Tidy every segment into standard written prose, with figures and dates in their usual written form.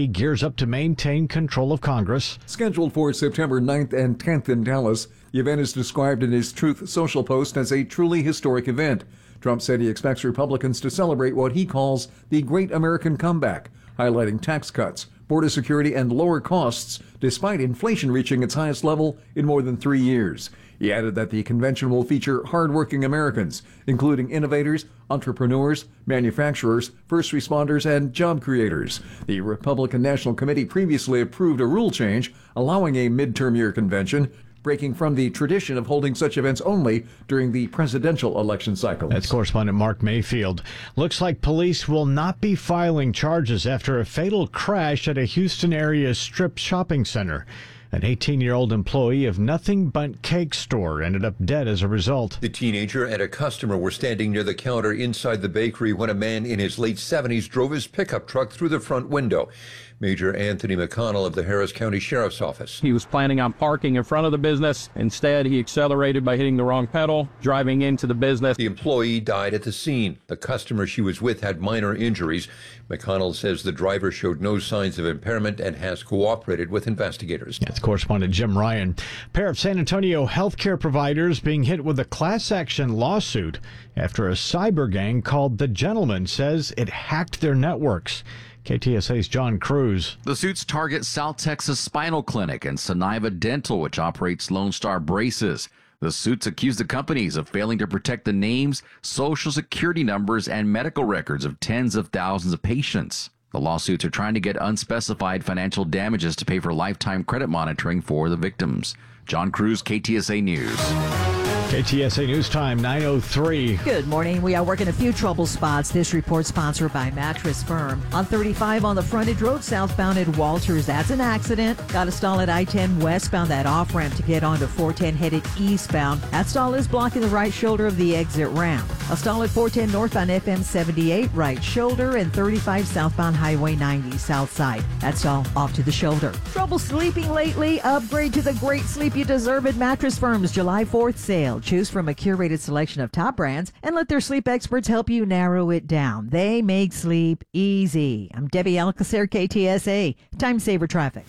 gears up to maintain control of Congress. Scheduled for September 9th and 10th in Dallas, the event is described in his Truth Social post as a truly historic event. Trump said he expects Republicans to celebrate what he calls the Great American Comeback, highlighting tax cuts, border security, and lower costs, despite inflation reaching its highest level in more than 3 years. He added that the convention will feature hardworking Americans, including innovators, entrepreneurs, manufacturers, first responders, and job creators. The Republican National Committee previously approved a rule change allowing a midterm year convention, breaking from the tradition of holding such events only during the presidential election cycle. That's correspondent Mark Mayfield. Looks like police will not be filing charges after a fatal crash at a Houston area strip shopping center. An 18-year-old employee of Nothing But Cake store ended up dead as a result. The teenager and a customer were standing near the counter inside the bakery when a man in his late 70s drove his pickup truck through the front window. Major Anthony McConnell of the Harris County Sheriff's Office. He was planning on parking in front of the business. Instead, he accelerated by hitting the wrong pedal, driving into the business. The employee died at the scene. The customer she was with had minor injuries. McConnell says the driver showed no signs of impairment and has cooperated with investigators. That's correspondent Jim Ryan. A pair of San Antonio healthcare providers being hit with a class action lawsuit after a cyber gang called The Gentleman says it hacked their networks. KTSA's John Cruz. The suits target South Texas Spinal Clinic and Soniva Dental, which operates Lone Star Braces. The suits accuse the companies of failing to protect the names, social security numbers, and medical records of tens of thousands of patients. The lawsuits are trying to get unspecified financial damages to pay for lifetime credit monitoring for the victims. John Cruz, KTSA News. KTSA News Time, 9:03. Good morning. We are working a few trouble spots. This report sponsored by Mattress Firm. On 35 on the frontage road southbound at Walters, that's an accident. Got a stall at I-10 westbound, that off-ramp to get onto 410 headed eastbound. That stall is blocking the right shoulder of the exit ramp. A stall at 410 northbound FM 78, right shoulder, and 35 southbound Highway 90 south side. That stall off to the shoulder. Trouble sleeping lately? Upgrade to the great sleep you deserve at Mattress Firm's July 4th sale. Choose from a curated selection of top brands and let their sleep experts help you narrow it down. They make sleep easy. I'm Debbie Alcacer, KTSA. Time saver traffic.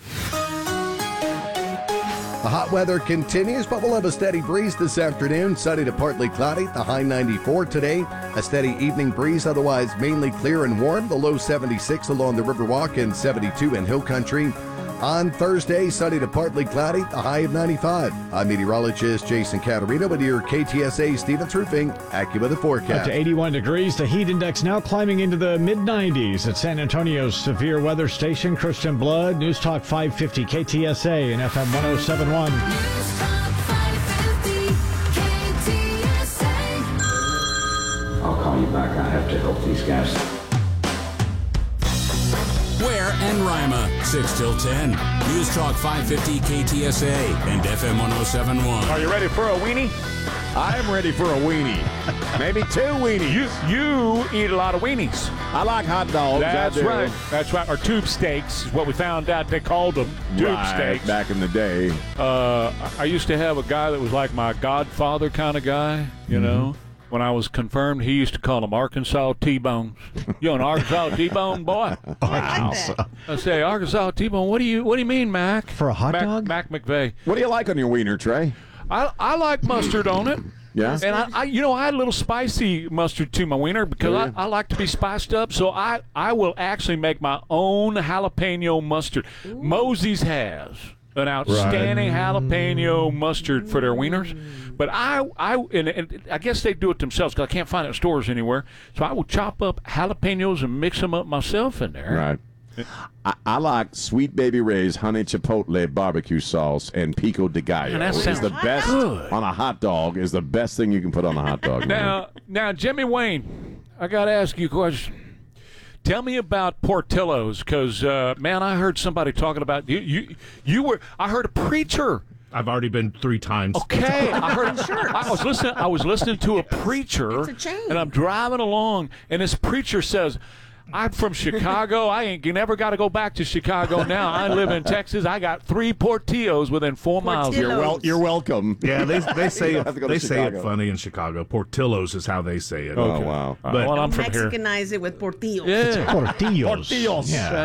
The hot weather continues, but we'll have a steady breeze this afternoon. Sunny to partly cloudy, the high 94 today. A steady evening breeze, otherwise mainly clear and warm. The low 76 along the Riverwalk and 72 in Hill Country. On Thursday, sunny to partly cloudy, the high of 95. I'm meteorologist Jason Caterino with your KTSA Stevens Roofing AccuWeather forecast. Up to 81 degrees, the heat index now climbing into the mid-90s at San Antonio's severe weather station. Christian Blood, News Talk 550 KTSA and FM 1071. News Talk 550 KTSA. I'll call you back. I have to help these guys. Ware and Rima, 6 till 10. News Talk 550 KTSA and FM 1071. Are you ready for a weenie? I am ready for a weenie. Maybe 2 weenies. You eat a lot of weenies. I like hot dogs. That's right. That's right. Or tube steaks is what we found out they called them. Tube steaks. Back in the day. I used to have a guy that was like my godfather kind of guy, you know. When I was confirmed, he used to call them Arkansas T-bones. You an Arkansas T-bone, boy? Wow. I say, Arkansas T-bone, what do you mean, Mac? For a hot dog? Mac McVeigh. What do you like on your wiener, Trey? I like mustard on it. Yeah? And I add a little spicy mustard to my wiener because I like to be spiced up. So I will actually make my own jalapeno mustard. Ooh. Mosey's has an outstanding jalapeno mustard for their wieners. But I guess they do it themselves because I can't find it in stores anywhere. So I will chop up jalapenos and mix them up myself in there. Right. I like Sweet Baby Ray's honey chipotle barbecue sauce and pico de gallo. That sounds the best good. On a hot dog. Is the best thing you can put on a hot dog. Now, Jimmy Wayne, I got to ask you a question. Tell me about Portillo's, because man, I heard somebody talking about you were. I heard a preacher. I've already been 3 times. Okay, I heard. I was listening to a preacher, it's a chain. And I'm driving along, and this preacher says, "I'm from Chicago. I ain't never got to go back to Chicago now. I live in Texas. I got 3 Portillos within 4 miles. You're welcome. Yeah, they say it funny in Chicago. Portillos is how they say it. Oh, wow. But well, I'm from here. Mexicanize it with portillos. Yeah. Portillos. Portillos. Yeah. Okay.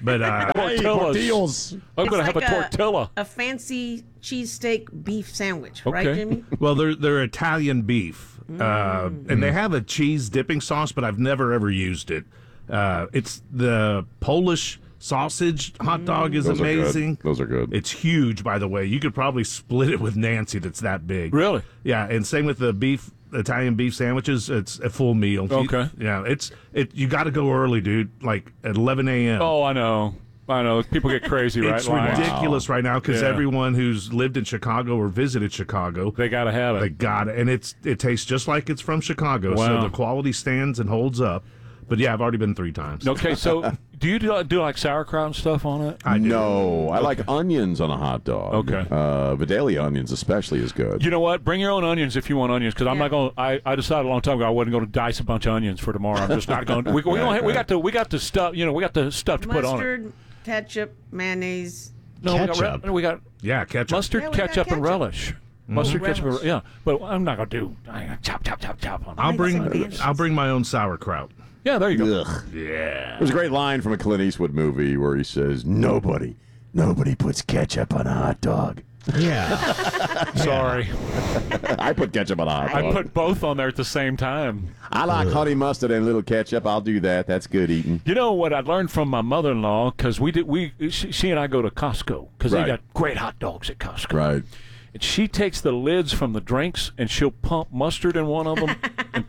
But tortillas. I'm going to have a tortilla. A fancy cheesesteak beef sandwich, Okay. right, Jimmy? well, they're Italian beef, and they have a cheese dipping sauce, but I've never ever used it. It's the Polish sausage hot dog is Those are good. amazing. Those are good. It's huge, by the way. You could probably split it with Nancy. That's that big. Really? Yeah, and same with the Italian beef sandwiches. It's a full meal. Okay. You got to go early, dude. Like at 11 a.m. Oh, I know. People get crazy, right? It's ridiculous right now because Yeah. everyone who's lived in Chicago or visited Chicago, They got to have it. they got it, and it tastes just like it's from Chicago. Wow. So the quality stands and holds up. But yeah, I've already been 3 times. Okay, so do you do like sauerkraut and stuff on it? I do. No, I like onions on a hot dog. Okay. Vidalia onions especially is good. You know what? Bring your own onions if you want onions, because I'm not going. I decided a long time ago I wasn't going to dice a bunch of onions for tomorrow. I'm just not going. We got the stuff. You know, we got the stuff to put on it. Mustard, ketchup, mayonnaise. No, Ketchup. we got Yeah, ketchup. mustard, Yeah, we got ketchup, and ketchup. relish. Mustard, ketchup, Relish. yeah. But I'm not going to do chop on it. I'll bring my own sauerkraut. Yeah, there you go. Ugh. Yeah. There's a great line from a Clint Eastwood movie where he says, Nobody puts ketchup on a hot dog." Yeah. Sorry, I put ketchup on a hot dog. I put both on there at the same time. I like honey mustard and a little ketchup. I'll do that. That's good eating. You know what I learned from my mother-in-law, because she and I go to Costco because Right. they got great hot dogs at Costco. Right. And she takes the lids from the drinks and she'll pump mustard in one of them and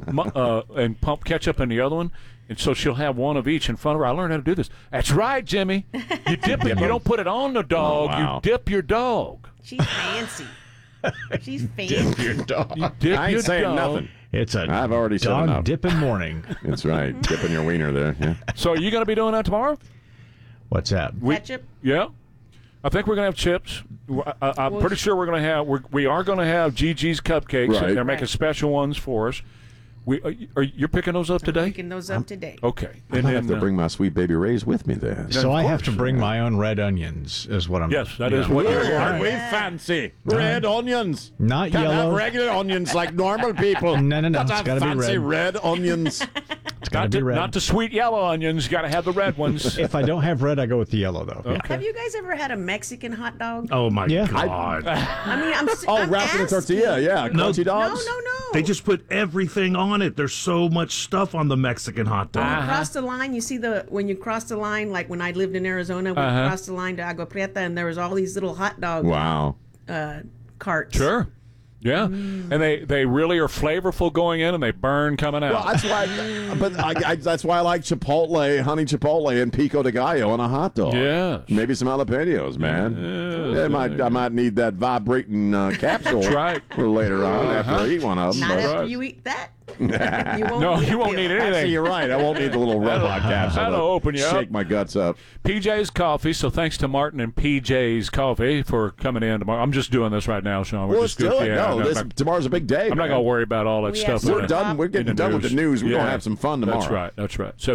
pump ketchup in the other one. And so she'll have one of each in front of her. I learned how to do this. That's right, Jimmy. You dip it. You don't put it on the dog. Oh, wow. You dip your dog. She's fancy. She's fancy. Your dog. You dip I ain't your saying dog. nothing. It's a I've already said dog enough. dipping morning. That's right. Dipping your wiener there. Yeah. So are you going to be doing that tomorrow? What's that? Ketchup. Yeah. I think we're going to have chips. I'm pretty sure we're going to have. We are going to have GG's cupcakes. Right. They're making special ones for us. You're picking those up today? Picking those up today. Okay. I might have to bring my Sweet Baby Ray's with me then. So I have to bring my own red onions, is what I'm. Yes, that is what you're. Aren't we fancy? Red onions. Not Can't yellow. have regular onions like normal people. No. Got to It's have got to be fancy red. red onions. It's got to be red. Not the sweet yellow onions. You got to have the red ones. If I don't have red, I go with the yellow, though. Yeah. Have you guys ever had a Mexican hot dog? Oh my Yeah. God. I mean, I'm Wrapped in a tortilla. Yeah, crunchy dogs. No. They just put everything on it. There's so much stuff on the Mexican hot dog. When you cross the line, you see when you cross the line, like when I lived in Arizona, we crossed the line to Agua Prieta, and there was all these little hot dog Wow. carts. Sure. Yeah, and they really are flavorful going in, and they burn coming out. Well, that's why. But that's why I like Chipotle, honey Chipotle, and Pico de Gallo on a hot dog. Yes. Maybe some jalapenos, man. Yeah, I might need that vibrating capsule. That's right. A little later on after I eat one of them. Not but- after you eat that. You won't need anything. Actually, you're right. I won't need the little robot capsule. That'll to open you up. Shake my guts up. PJ's Coffee. So thanks to Martin and PJ's Coffee for coming in tomorrow. I'm just doing this right now, Sean. Well, let's just do it. yeah, No, tomorrow's a big day. I'm not going to worry about all that stuff. We're done. We're getting done with the news. We're going to have some fun tomorrow. That's right. So,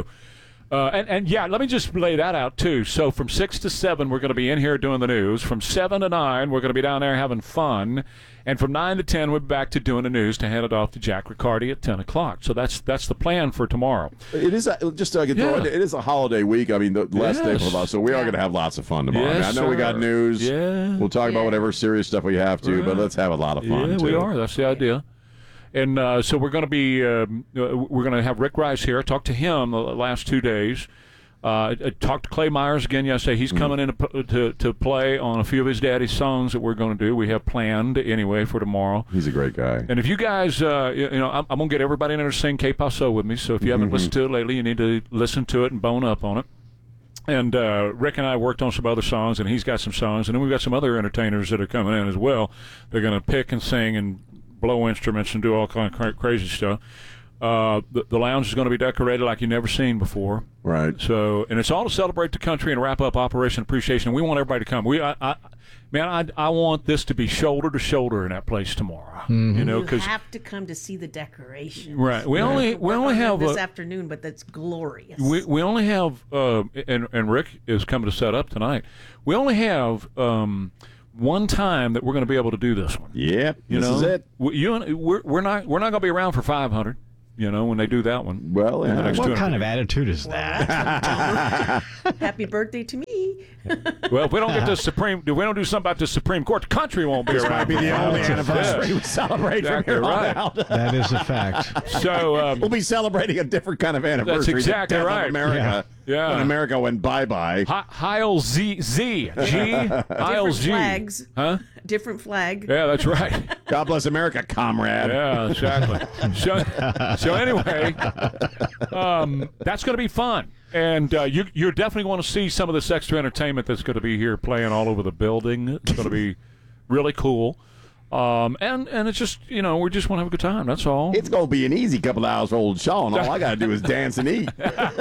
and yeah, let me just lay that out too. So from 6 to 7, we're going to be in here doing the news. From 7 to 9, we're going to be down there having fun. And from 9 to 10, we'll be back to doing the news to hand it off to Jack Riccardi at 10 o'clock. So that's the plan for tomorrow. It is just so I can throw it is a holiday week. I mean, the last day for us, so we are going to have lots of fun tomorrow. Yes, I know we got sir. news. Yeah. We'll talk about whatever serious stuff we have to, but let's have a lot of fun. Yeah, too. we are. That's the idea. And so we're going to be we're going to have Rick Rice here. I talked to him the last 2 days. I talked to Clay Myers again yesterday. He's coming in to play on a few of his daddy's songs that we're going to do. We have planned anyway for tomorrow. He's a great guy. And if you guys, I'm going to get everybody in there to sing Que Paso with me. So if you haven't listened to it lately, you need to listen to it and bone up on it. And Rick and I worked on some other songs, and he's got some songs. And then we've got some other entertainers that are coming in as well. They're going to pick and sing and blow instruments and do all kind of crazy stuff. The lounge is going to be decorated like you've never seen before. Right. So, and it's all to celebrate the country and wrap up Operation Appreciation. We want everybody to come. I want this to be shoulder to shoulder in that place tomorrow. Mm-hmm. You know, You because have to come to see the decorations. right, we only have this afternoon, but that's glorious. we only have and Rick is coming to set up tonight. We only have one time that we're going to be able to do this one. Yep, You this know? is it. We're not going to be around for 500. when they do that one. Well, in the next What 200 kind of attitude is that? Happy birthday to me. Well, if we don't get the Supreme, we don't do something about the Supreme Court, the country won't be This around. might be the only Yeah. anniversary we celebrate Exactly from here on right. out. That is a fact. So we'll be celebrating a different kind of anniversary. That's exactly the death right. Of America. Yeah. When America went bye-bye. Heil G. Heil Different G. flags. Huh? Different flag. Yeah, that's right. God bless America, comrade. Yeah, exactly. So anyway, that's going to be fun. And you're definitely going to see some of this extra entertainment that's going to be here playing all over the building. It's going to be really cool. And it's just, we just want to have a good time. That's all. It's going to be an easy couple of hours for old Sean. All I got to do is dance and eat.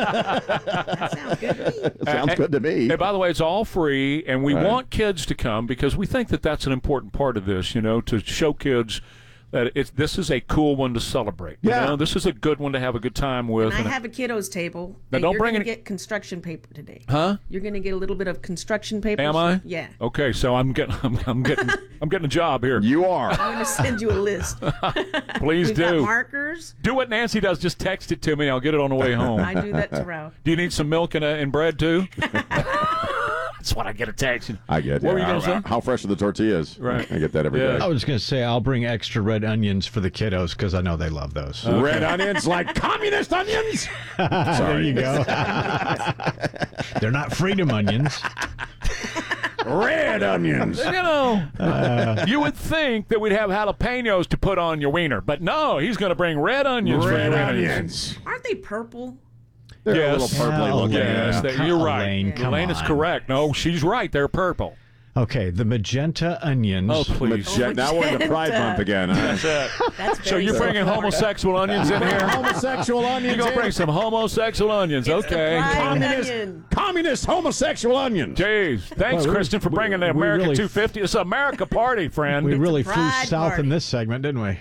Sounds good to me. And by the way, it's all free, and we want kids to come because we think that that's an important part of this, to show kids that this is a cool one to celebrate. Yeah. This is a good one to have a good time with. And I have a kiddo's table. Now, and don't you're bring gonna any- get construction paper today. Huh? You're going to get a little bit of construction paper. Am I? Yeah. Okay, so I'm getting a job here. You are. I'm going to send you a list. Please We've do. got markers. Do what Nancy does. Just text it to me. I'll get it on the way home. I do that to Ralph. Do you need some milk and bread too? That's what I get a text. I get it. What were you going to say? How fresh are the tortillas? Right. I get that every day. I was going to say I'll bring extra red onions for the kiddos because I know they love those. Red onions like communist onions? There you go. They're not freedom onions. Red onions. You would think that we'd have jalapenos to put on your wiener, but no, he's going to bring red onions. Red for your onions. Aren't they purple? They're Yes. a little purpley looking. Yes, Yeah. you're right. Elaine, come Elaine is on. correct. No, she's right. They're purple. Okay, the magenta onions. Oh, please. Now we're in the Pride Month again. Huh? That's it. That's So very you're bringing smart. homosexual onions in here? Homosexual onions. You're going to bring some homosexual onions. Okay. Fried onion. Communist homosexual onions. Jeez. Thanks, Well, Kristen, for bringing the we American really- 250. It's America Party, friend. We really flew pride south party. in this segment, didn't we?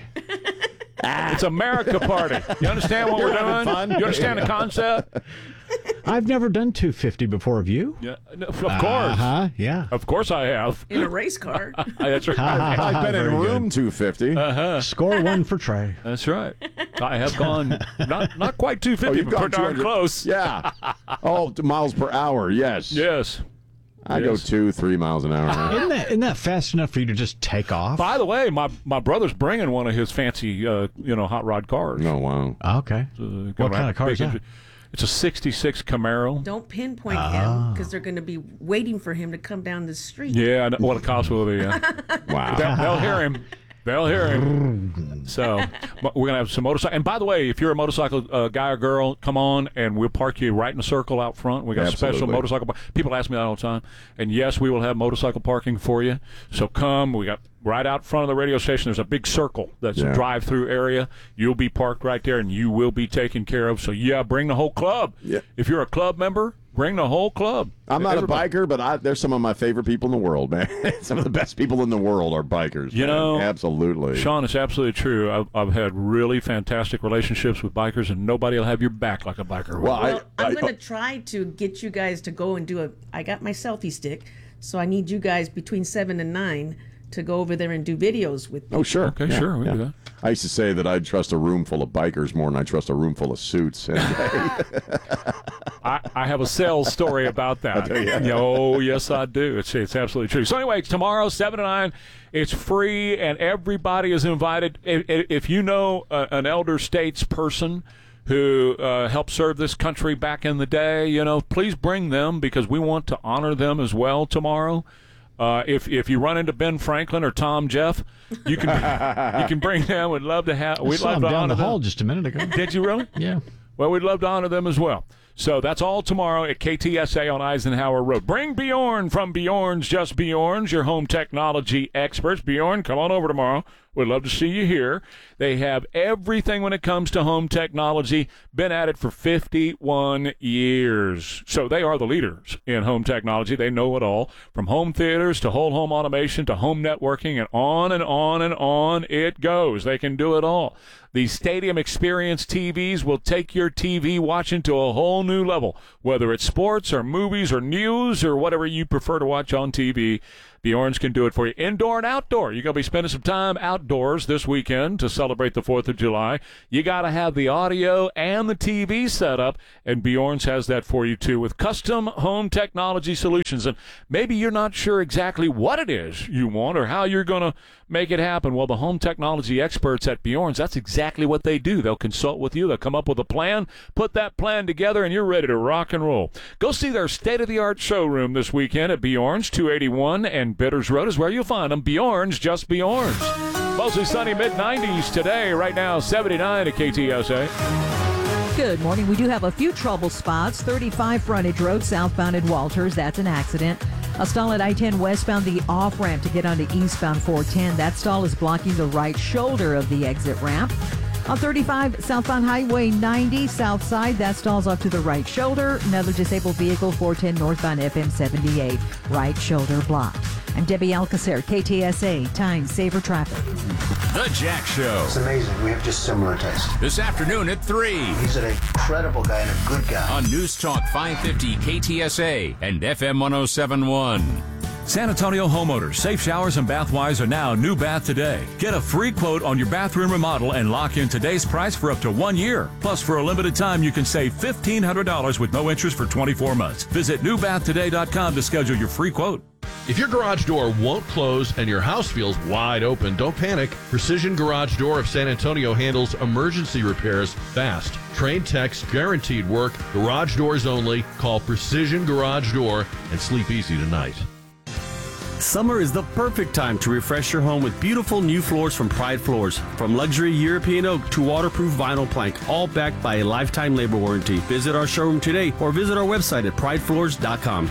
It's America Party. You understand what we're doing? fun. You understand the concept? I've never done 250 before. Have you? Yeah, no, of course. Yeah. Of course I have. In a race car. That's right. I've been in Very room 250. Score one for Trey. That's right. I have gone not quite 250, you've but gone pretty darn 200. close. Yeah. Oh, miles per hour. Yes. Yes. I go Yes. 2-3 miles an hour. Isn't that fast enough for you to just take off? By the way, my brother's bringing one of his fancy, hot rod cars. Oh, wow. Okay. What kind of car is that? It's a '66 Camaro. Don't pinpoint him because they're going to be waiting for him to come down the street. Yeah, I know what a cost will be. Yeah. Wow. They'll hear him. They'll hear him. So we're going to have some motorcycle. And by the way, if you're a motorcycle guy or girl, come on, and we'll park you right in a circle out front. We got special Absolutely. motorcycle. People ask me that all the time. And yes, we will have motorcycle parking for you. So come. We got right out front of the radio station. There's a big circle that's a drive-through area. You'll be parked right there, and you will be taken care of. So yeah, bring the whole club. Yeah. If you're a club member, bring the whole club. I'm not Everybody. a biker, but they're some of my favorite people in the world, man. Some of the best people in the world are bikers. You man. know, absolutely. Sean, it's absolutely true. I've had really fantastic relationships with bikers, and nobody will have your back like a biker will. Well, I'm going to try to get you guys to go and do I got my selfie stick, so I need you guys between 7 and 9 to go over there and do videos with me. Oh, sure. Okay, sure. We can do that. I used to say that I'd trust a room full of bikers more than I trust a room full of suits. And I have a sales story about that. Oh, yes, I do. It's absolutely true. So anyway, tomorrow, 7 to 9, it's free, and everybody is invited. If you know an elder statesperson who helped serve this country back in the day, please bring them because we want to honor them as well tomorrow. If you run into Ben Franklin or Tom Jeff, you can bring them. We'd love to have. We'd I saw love him to down honor the hall them. just a minute ago. Did you really? Yeah. Well, we'd love to honor them as well. So that's all tomorrow at KTSA on Eisenhower Road. Bring Bjorn from Bjorn's Just Bjorn's, your home technology experts. Bjorn, come on over tomorrow. We'd love to see you here. They have everything when it comes to home technology. Been at it for 51 years. So they are the leaders in home technology. They know it all. From home theaters to whole home automation to home networking and on and on and on it goes. They can do it all. The Stadium Experience TVs will take your TV watching to a whole new level. Whether it's sports or movies or news or whatever you prefer to watch on TV, Bjorn's can do it for you, indoor and outdoor. You're going to be spending some time outdoors this weekend to celebrate the 4th of July. You got to have the audio and the TV set up, and Bjorn's has that for you too with custom home technology solutions. And maybe you're not sure exactly what it is you want or how you're going to make it happen. Well, the home technology experts at Bjorn's, that's exactly what they do. They'll consult with you. They'll come up with a plan, put that plan together, and you're ready to rock and roll. Go see their state-of-the-art showroom this weekend at Bjorn's. 281 and Bitters Road is where you'll find them. Bjorn's, just Bjorn's. Mostly sunny mid-90s today. Right now, 79 at KTSA. Good morning. We do have a few trouble spots. 35 Frontage Road, southbound at Walters. That's an accident. A stall at I-10 westbound, the off-ramp to get onto eastbound 410. That stall is blocking the right shoulder of the exit ramp. On 35 southbound Highway 90 south side, that stalls off to the right shoulder. Another disabled vehicle, 410 northbound FM 78, right shoulder blocked. I'm Debbie Alcacer, KTSA, Time Saver Traffic. The Jack Show. It's amazing. We have just similar tastes. This afternoon at 3. He's an incredible guy and a good guy. On News Talk 550 KTSA and FM 1071. San Antonio homeowners, Safe Showers and Bathwise are now New Bath Today. Get a free quote on your bathroom remodel and lock in today's price for up to 1 year. Plus, for a limited time, you can save $1,500 with no interest for 24 months. Visit newbathtoday.com to schedule your free quote. If your garage door won't close and your house feels wide open, don't panic. Precision Garage Door of San Antonio handles emergency repairs fast. Trained techs, guaranteed work, garage doors only. Call Precision Garage Door and sleep easy tonight. Summer is the perfect time to refresh your home with beautiful new floors from Pride Floors. From luxury European oak to waterproof vinyl plank, all backed by a lifetime labor warranty. Visit our showroom today or visit our website at pridefloors.com.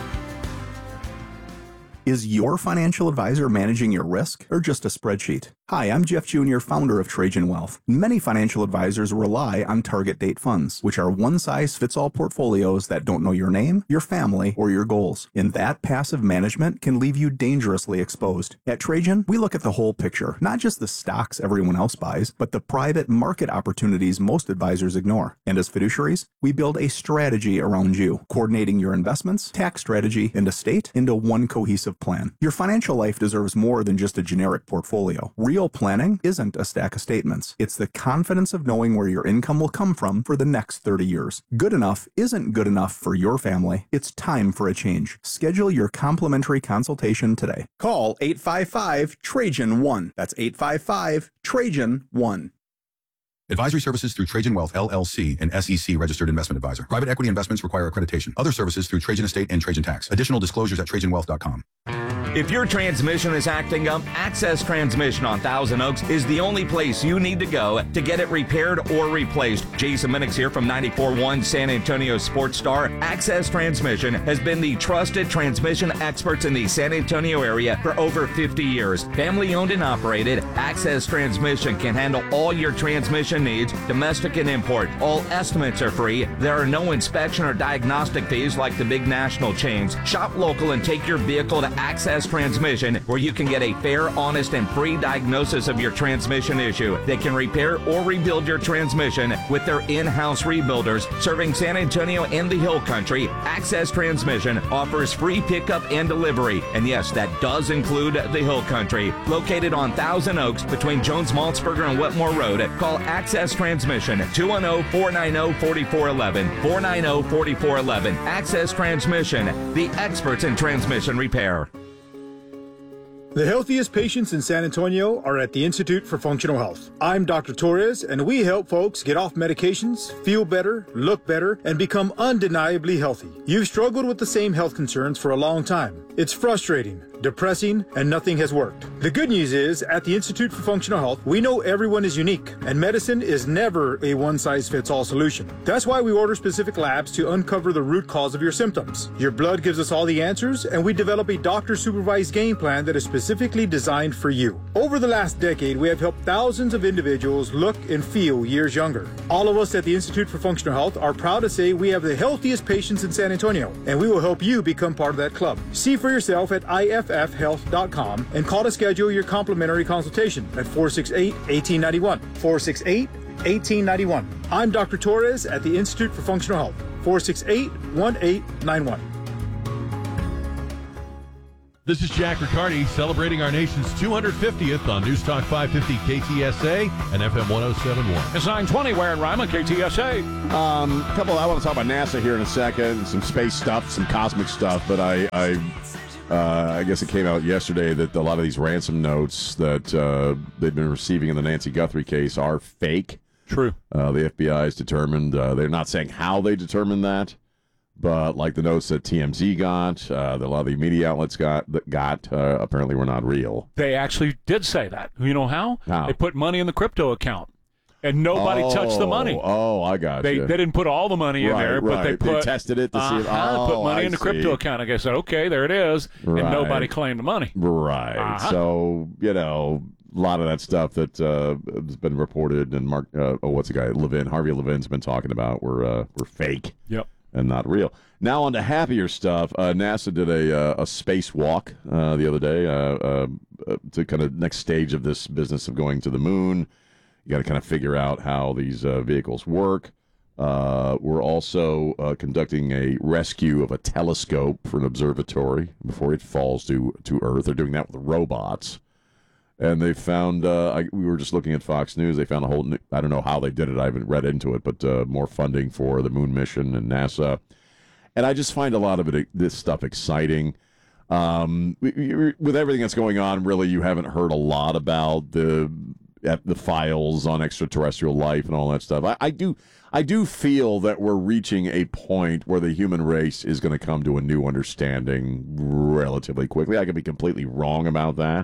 Is your financial advisor managing your risk or just a spreadsheet? Hi, I'm Jeff Jr., founder of Trajan Wealth. Many financial advisors rely on target date funds, which are one-size-fits-all portfolios that don't know your name, your family, or your goals. And that passive management can leave you dangerously exposed. At Trajan, we look at the whole picture, not just the stocks everyone else buys, but the private market opportunities most advisors ignore. And as fiduciaries, we build a strategy around you, coordinating your investments, tax strategy, and estate into one cohesive plan. Your financial life deserves more than just a generic portfolio. Real planning isn't a stack of statements. It's the confidence of knowing where your income will come from for the next 30 years. Good enough isn't good enough for your family. It's time for a change. Schedule your complimentary consultation today. Call 855-TRAJAN-1. That's 855-TRAJAN-1. Advisory services through Trajan Wealth, LLC, an SEC registered investment advisor. Private equity investments require accreditation. Other services through Trajan Estate and Trajan Tax. Additional disclosures at TrajanWealth.com. If your transmission is acting up, Access Transmission on Thousand Oaks is the only place you need to go to get it repaired or replaced. Jason Minix here from 94.1 San Antonio Sports Star. Access Transmission has been the trusted transmission experts in the San Antonio area for over 50 years. Family owned and operated, Access Transmission can handle all your transmission needs, domestic and import. All estimates are free. There are no inspection or diagnostic fees like the big national chains. Shop local and take your vehicle to Access Transmission, where you can get a fair, honest, and free diagnosis of your transmission issue. They can repair or rebuild your transmission with their in-house rebuilders serving San Antonio and the Hill Country. Access Transmission offers free pickup and delivery, and yes, that does include the Hill Country. Located on Thousand Oaks between Jones-Maltzberger and Wetmore Road, call Access Transmission 210-490-4411. 490-4411. Access Transmission, the experts in transmission repair. The healthiest patients in San Antonio are at the Institute for Functional Health. I'm Dr. Torres, and we help folks get off medications, feel better, look better, and become undeniably healthy. You've struggled with the same health concerns for a long time. It's frustrating, depressing, and nothing has worked. The good news is, at the Institute for Functional Health, we know everyone is unique, and medicine is never a one-size-fits-all solution. That's why we order specific labs to uncover the root cause of your symptoms. Your blood gives us all the answers, and we develop a doctor-supervised game plan that is specifically designed for you. Over the last decade, we have helped thousands of individuals look and feel years younger. All of us at the Institute for Functional Health are proud to say we have the healthiest patients in San Antonio, and we will help you become part of that club. See for yourself at iffhealth.com and call to schedule your complimentary consultation at 468-1891. 468-1891. I'm Dr. Torres at the Institute for Functional Health. 468-1891. This is Jack Riccardi celebrating our nation's 250th on News Talk 550 KTSA and FM 107.1. It's 9:20. Where in Rima, KTSA. I want to talk about NASA here in a second, some space stuff, some cosmic stuff, but I guess it came out yesterday that a lot of these ransom notes that they've been receiving in the Nancy Guthrie case are fake. True. The FBI has determined, they're not saying how they determined that, but like the notes that TMZ got, that a lot of the media outlets got apparently were not real. They actually did say that. You know how? How? They put money in the crypto account, and nobody touched the money. Oh, I got They you. didn't put all the money in there, but they tested it to see if put money in the crypto account. I said, okay, there it is, and nobody claimed the money. Right. So, a lot of that stuff that has been reported, and what's the guy, Harvey Levin's been talking about were fake. Yep. And not real. Now on to happier stuff. NASA did a spacewalk the other day to kind of next stage of this business of going to the moon. You got to kind of figure out how these vehicles work. We're also conducting a rescue of a telescope for an observatory before it falls to Earth. They're doing that with robots. And they found, we were just looking at Fox News, they found a whole, I don't know how they did it, I haven't read into it, but more funding for the moon mission and NASA. And I just find a lot of this stuff exciting. With everything that's going on, really, you haven't heard a lot about the files on extraterrestrial life and all that stuff. I do feel that we're reaching a point where the human race is going to come to a new understanding relatively quickly. I could be completely wrong about that.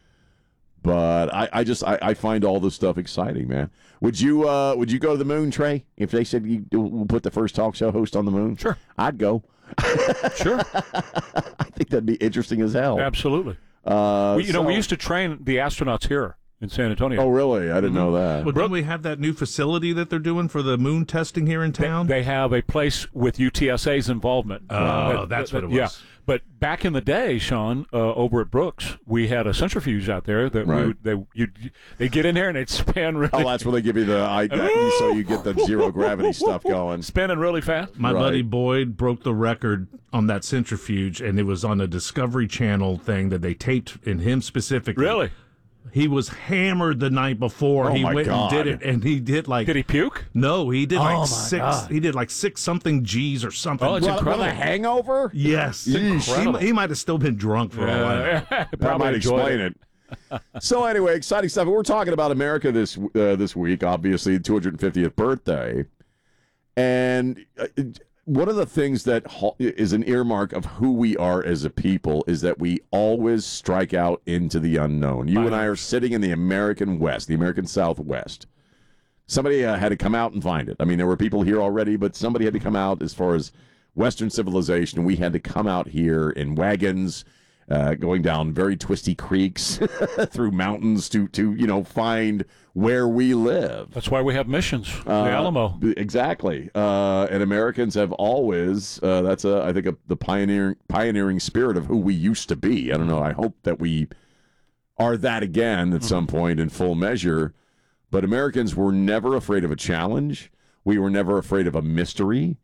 But I find all this stuff exciting, man. Would you go to the moon, Trey? If they said we'll put the first talk show host on the moon? Sure. I'd go. Sure. I think that'd be interesting as hell. Absolutely. We used to train the astronauts here in San Antonio. Oh, really? I didn't know that. Well, don't we have that new facility that they're doing for the moon testing here in town? They have a place with UTSA's involvement. Oh, that's what it was. Yeah. But back in the day, Sean, over at Brooks, we had a centrifuge out there that they'd get in there and they'd spin really. Oh, that's where they give you the so you get the zero gravity stuff going. Spinning really fast. My buddy Boyd broke the record on that centrifuge, and it was on a Discovery Channel thing that they taped in him specifically. Really? He was hammered the night before. He went and did it, and he did like. Did he puke? No, he did six. He did like 6 something G's or something. Oh, it's incredible. A hangover? Yes, incredible. He might have still been drunk for a while. That might explain it. So anyway, exciting stuff. We're talking about America this week. Obviously, 250th birthday, and. One of the things that is an earmark of who we are as a people is that we always strike out into the unknown. You and I are sitting in the American West, the American Southwest. Somebody had to come out and find it. I mean, there were people here already, but somebody had to come out as far as Western civilization. We had to come out here in wagons, going down very twisty creeks through mountains to find where we live. That's why we have missions. The Alamo. Exactly. And Americans have always, that's I think the pioneering spirit of who we used to be. I don't know. I hope that we are that again at some point in full measure. But Americans were never afraid of a challenge. We were never afraid of a mystery.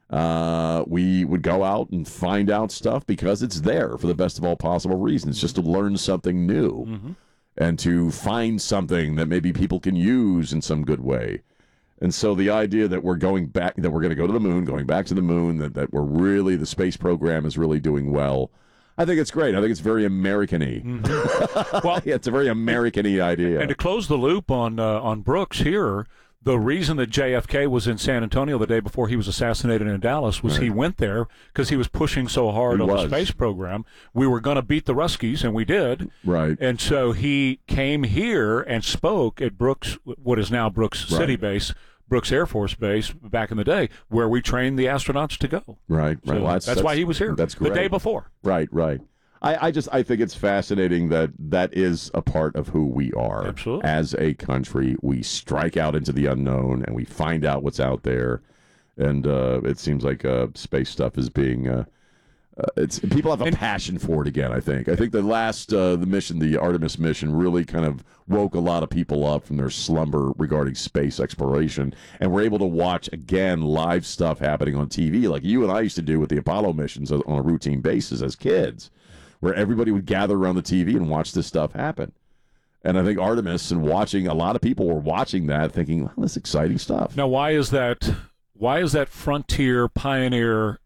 We would go out and find out stuff because it's there for the best of all possible reasons, just to learn something new and to find something that maybe people can use in some good way. And so the idea that we're going back, that we're going to go to the moon, going back to the moon, that we're really, the space program is really doing well, I think it's great. I think it's very American-y. Well, it's a very American-y idea. And to close the loop on Brooks here, the reason that JFK was in San Antonio the day before he was assassinated in Dallas was he went there because he was pushing so hard on the space program. We were going to beat the Ruskies, and we did. Right. And so he came here and spoke at Brooks, what is now Brooks City Base, Brooks Air Force Base back in the day, where we trained the astronauts to go. Right. So well, that's why he was here. That's great. The day before. Right. I think it's fascinating that is a part of who we are. Absolutely. As a country. We strike out into the unknown and we find out what's out there. And it seems like space stuff is being people have a passion for it again. I think the last the mission, the Artemis mission, really kind of woke a lot of people up from their slumber regarding space exploration, and we're able to watch again live stuff happening on TV like you and I used to do with the Apollo missions on a routine basis as kids. where everybody would gather around the TV and watch this stuff happen. And I think Artemis and a lot of people were watching that thinking, well, this is exciting stuff. Now, why is that frontier, pioneer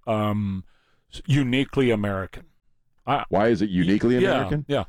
uniquely American? Why is it uniquely American? Yeah.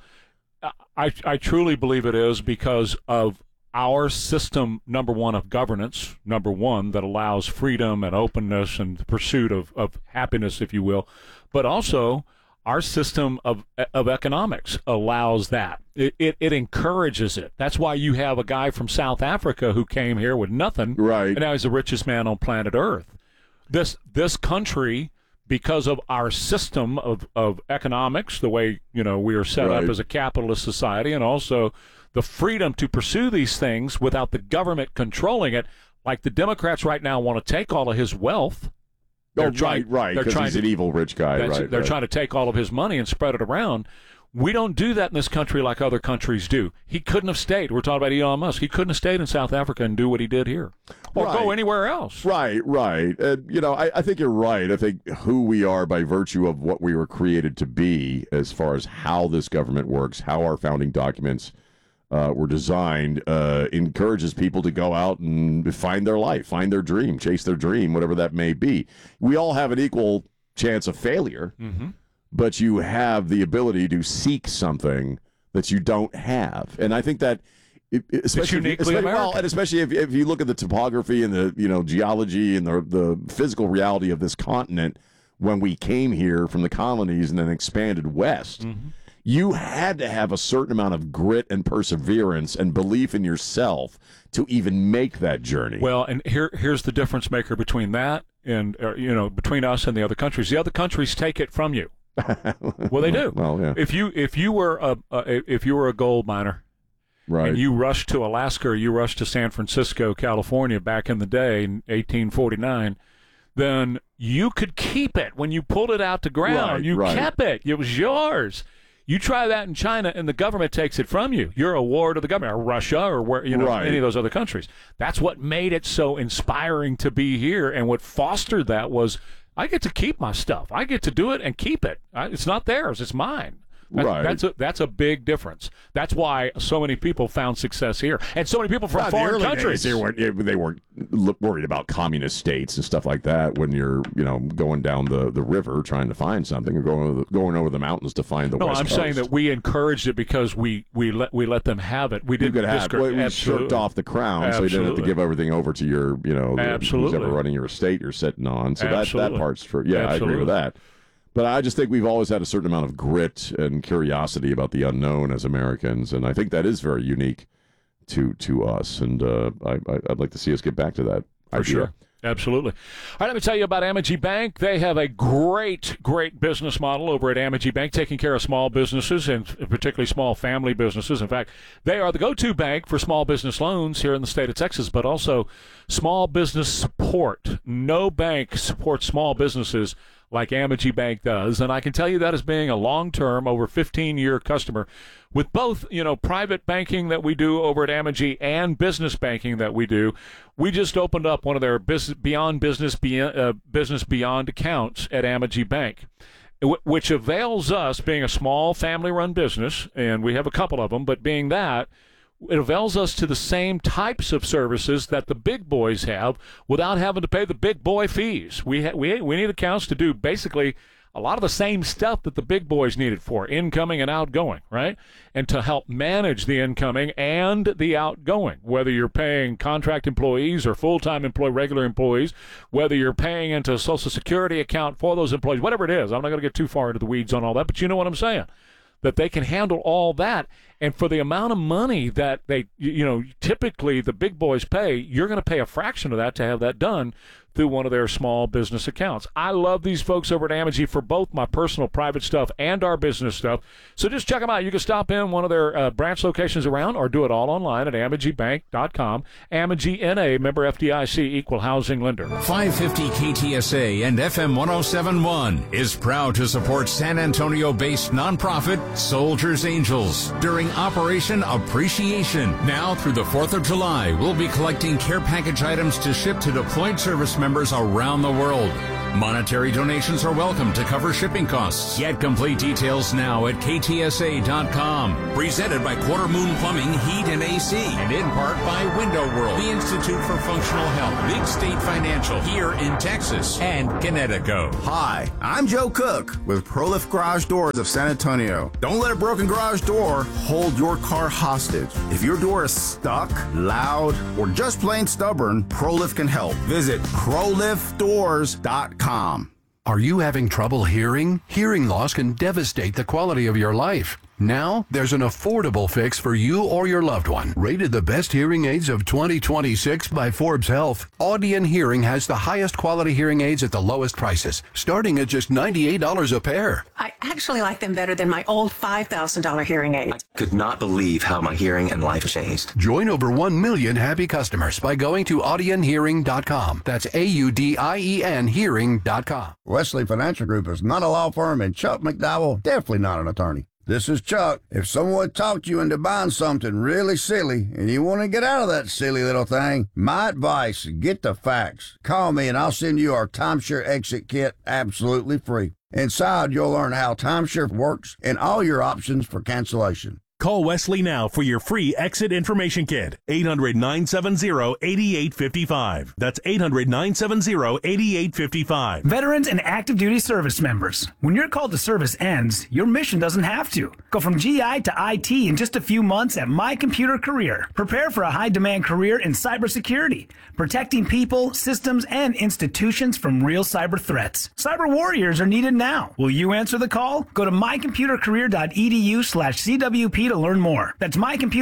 I truly believe it is because of our system, number one, of governance, that allows freedom and openness and the pursuit of happiness, if you will, but also our system of economics allows that. It encourages it. That's why you have a guy from South Africa who came here with nothing, right? And now he's the richest man on planet Earth. This country, because of our system of economics, the way we are set up as a capitalist society, and also the freedom to pursue these things without the government controlling it, like the Democrats right now want to take all of his wealth. Right, because he's an evil rich guy. They're trying to take all of his money and spread it around. We don't do that in this country like other countries do. He couldn't have stayed. We're talking about Elon Musk. He couldn't have stayed in South Africa and do what he did here, or go anywhere else. Right. I think you're right. I think who we are by virtue of what we were created to be, as far as how this government works, how our founding documents were designed, encourages people to go out and find their life, find their dream, chase their dream, whatever that may be. We all have an equal chance of failure, but you have the ability to seek something that you don't have. And I think that, especially American. Well, and especially if you look at the topography and the geology and the physical reality of this continent, when we came here from the colonies and then expanded west. You had to have a certain amount of grit and perseverance and belief in yourself to even make that journey. Well, and here's the difference maker between that and between us and the other countries. The other countries take it from you. Well, they do. Well, yeah. If you were a gold miner, right, and you rushed to Alaska or you rushed to San Francisco, California, back in the day in 1849. Then you could keep it when you pulled it out to ground. You kept it. It was yours. You try that in China, and the government takes it from you. You're a ward of the government, or Russia, or any of those other countries. That's what made it so inspiring to be here, and what fostered that was I get to keep my stuff. I get to do it and keep it. It's not theirs; it's mine. That's a big difference. That's why so many people found success here, and so many people from foreign countries. They weren't worried about communist states and stuff like that when you're going down the river trying to find something, or going over the mountains to find the West Coast. Saying that we encouraged it because we let them have it. We didn't discourage. We shirked off the crown, so you didn't have to give everything over to your who's ever running your estate you're sitting on. So that part's true. Yeah, I agree with that. But I just think we've always had a certain amount of grit and curiosity about the unknown as Americans, and I think that is very unique to us. And I'd like to see us get back to that. For sure. Absolutely. All right, let me tell you about Amegy Bank. They have a great business model over at Amegy Bank, taking care of small businesses and particularly small family businesses. In fact, they are the go-to bank for small business loans here in the state of Texas, but also small business support. No bank supports small businesses like Amegy Bank does, and I can tell you that as being a long-term, over 15-year customer with both, private banking that we do over at Amegy and business banking that we do. We just opened up one of their business beyond accounts at Amegy Bank, which avails us, being a small family-run business, and we have a couple of them, but being that, it avails us to the same types of services that the big boys have without having to pay the big boy fees. We need accounts to do basically a lot of the same stuff that the big boys needed for incoming and outgoing, right? And to help manage the incoming and the outgoing, whether you're paying contract employees or full-time regular employees, whether you're paying into a Social Security account for those employees, whatever it is. I'm not going to get too far into the weeds on all that, but you know what I'm saying. That they can handle all that, and for the amount of money that they, typically the big boys pay, you're going to pay a fraction of that to have that done through one of their small business accounts. I love these folks over at Amegy for both my personal private stuff and our business stuff. So just check them out. You can stop in one of their branch locations around, or do it all online at AmegyBank.com. Amegy N.A., member FDIC, equal housing lender. 550 KTSA and FM 107.1 is proud to support San Antonio-based nonprofit Soldiers Angels during Operation Appreciation. Now through the 4th of July, we'll be collecting care package items to ship to deployed service members around the world. Monetary donations are welcome to cover shipping costs. Get complete details now at ktsa.com. Presented by Quarter Moon Plumbing, Heat, and AC. And in part by Window World, the Institute for Functional Health, Big State Financial, here in Texas, and Connecticut. Hi, I'm Joe Cook with ProLift Garage Doors of San Antonio. Don't let a broken garage door hold your car hostage. If your door is stuck, loud, or just plain stubborn, ProLift can help. Visit ProLiftDoors.com. Are you having trouble hearing? Hearing loss can devastate the quality of your life. Now, there's an affordable fix for you or your loved one. Rated the best hearing aids of 2026 by Forbes Health, Audion Hearing has the highest quality hearing aids at the lowest prices, starting at just $98 a pair. I actually like them better than my old $5,000 hearing aid. I could not believe how my hearing and life changed. Join over 1 million happy customers by going to audionhearing.com. That's AUDIEN hearing.com. Wesley Financial Group is not a law firm, and Chuck McDowell definitely not an attorney. This is Chuck. If someone talked you into buying something really silly and you want to get out of that silly little thing, my advice, get the facts. Call me and I'll send you our timeshare exit kit absolutely free. Inside, you'll learn how timeshare works and all your options for cancellation. Call Wesley now for your free exit information kit. 800-970-8855. That's 800-970-8855. Veterans and active duty service members. When your call to service ends, your mission doesn't have to. Go from GI to IT in just a few months at My Computer Career. Prepare for a high-demand career in cybersecurity, protecting people, systems, and institutions from real cyber threats. Cyber warriors are needed now. Will you answer the call? Go to mycomputercareer.edu/CWP to learn more. That's